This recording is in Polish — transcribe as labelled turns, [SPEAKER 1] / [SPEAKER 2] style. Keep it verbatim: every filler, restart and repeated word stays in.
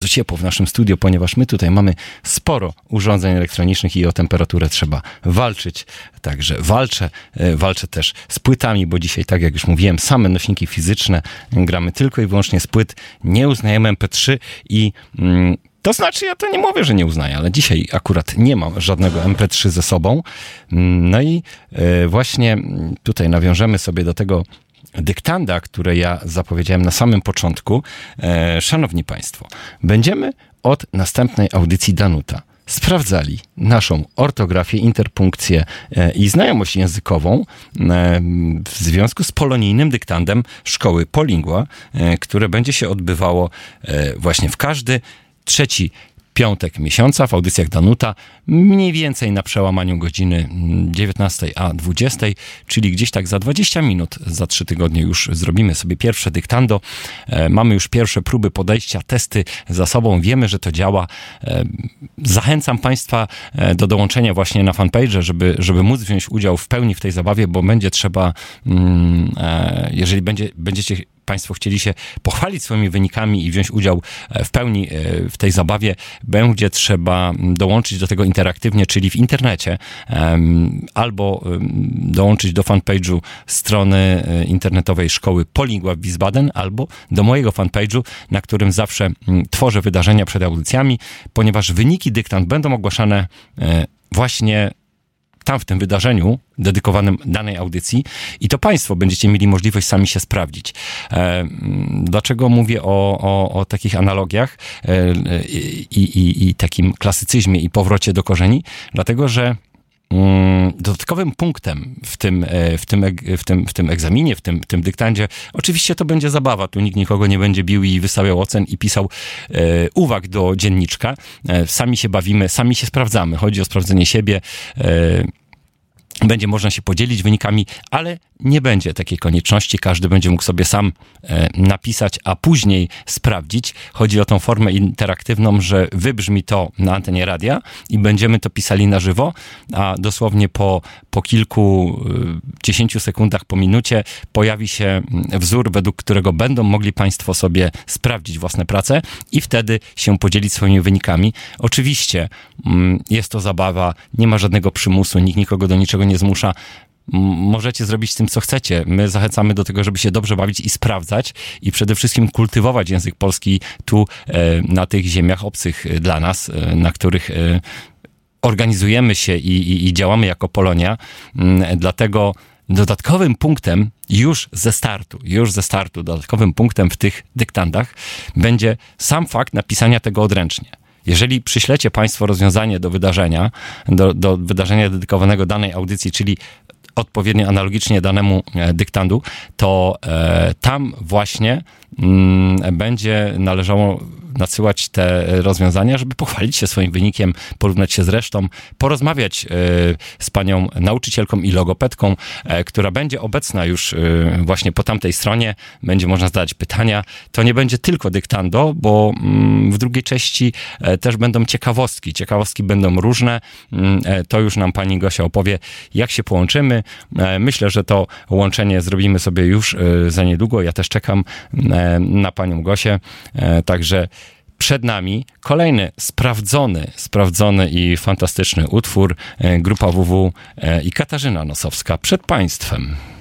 [SPEAKER 1] bardzo ciepło w naszym studiu, ponieważ my tutaj mamy sporo urządzeń elektronicznych i o temperaturę trzeba walczyć. Także walczę, walczę też z płytami, bo dzisiaj, tak jak już mówiłem, same nośniki fizyczne, gramy tylko i wyłącznie z płyt, nie uznajemy em pe trzy i mm, to znaczy, ja to nie mówię, że nie uznaję, ale dzisiaj akurat nie mam żadnego em pe trzy ze sobą. No i właśnie tutaj nawiążemy sobie do tego dyktanda, które ja zapowiedziałem na samym początku. Szanowni Państwo, będziemy od następnej audycji Danuta sprawdzali naszą ortografię, interpunkcję i znajomość językową w związku z polonijnym dyktandem szkoły Polingua, które będzie się odbywało właśnie w każdy trzeci piątek miesiąca w audycjach Danuta, mniej więcej na przełamaniu godziny dziewiętnastej a dwudziestej, czyli gdzieś tak za dwadzieścia minut, za trzy tygodnie już zrobimy sobie pierwsze dyktando. E, mamy już pierwsze próby podejścia, testy za sobą, wiemy, że to działa. E, zachęcam Państwa do dołączenia właśnie na fanpage, żeby, żeby móc wziąć udział w pełni w tej zabawie, bo będzie trzeba, mm, e, jeżeli będzie, będziecie Państwo chcieli się pochwalić swoimi wynikami i wziąć udział w pełni w tej zabawie, będzie trzeba dołączyć do tego interaktywnie, czyli w internecie, albo dołączyć do fanpage'u strony internetowej szkoły Polingua w Wiesbaden, albo do mojego fanpage'u, na którym zawsze tworzę wydarzenia przed audycjami, ponieważ wyniki dyktant będą ogłaszane właśnie tam w tym wydarzeniu dedykowanym danej audycji i to Państwo będziecie mieli możliwość sami się sprawdzić. E, dlaczego mówię o, o, o takich analogiach e, i, i, i takim klasycyzmie i powrocie do korzeni? Dlatego, że mm, dodatkowym punktem w tym, w tym, w tym, w tym egzaminie, w tym, w tym dyktandzie, oczywiście to będzie zabawa, tu nikt nikogo nie będzie bił i wystawiał ocen i pisał e, uwag do dzienniczka. E, sami się bawimy, sami się sprawdzamy. Chodzi o sprawdzenie siebie. E, Będzie można się podzielić wynikami, ale nie będzie takiej konieczności. Każdy będzie mógł sobie sam e, napisać, a później sprawdzić. Chodzi o tą formę interaktywną, że wybrzmi to na antenie radia i będziemy to pisali na żywo, a dosłownie po, po kilku, dziesięciu sekundach, po minucie pojawi się wzór, według którego będą mogli Państwo sobie sprawdzić własne prace i wtedy się podzielić swoimi wynikami. Oczywiście mm, jest to zabawa, nie ma żadnego przymusu, nikt nikogo do niczego nie zmusza. Możecie zrobić z tym, co chcecie. My zachęcamy do tego, żeby się dobrze bawić i sprawdzać i przede wszystkim kultywować język polski tu, na tych ziemiach obcych dla nas, na których organizujemy się i, i, i działamy jako Polonia. Dlatego dodatkowym punktem już ze startu, już ze startu, dodatkowym punktem w tych dyktandach będzie sam fakt napisania tego odręcznie. Jeżeli przyślecie Państwo rozwiązanie do wydarzenia, do, do wydarzenia dedykowanego danej audycji, czyli odpowiednio analogicznie danemu dyktandu, to e, tam właśnie mm, będzie należało nadsyłać te rozwiązania, żeby pochwalić się swoim wynikiem, porównać się z resztą, porozmawiać e, z panią nauczycielką i logopedką, e, która będzie obecna już e, właśnie po tamtej stronie. Będzie można zadać pytania. To nie będzie tylko dyktando, bo mm, w drugiej części e, też będą ciekawostki. Ciekawostki będą różne. E, to już nam pani Gosia opowie, jak się połączymy. E, myślę, że to łączenie zrobimy sobie już e, za niedługo. Ja też czekam e, na panią Gosię. E, także przed nami kolejny sprawdzony, sprawdzony i fantastyczny utwór. Grupa W W i Katarzyna Nosowska przed Państwem.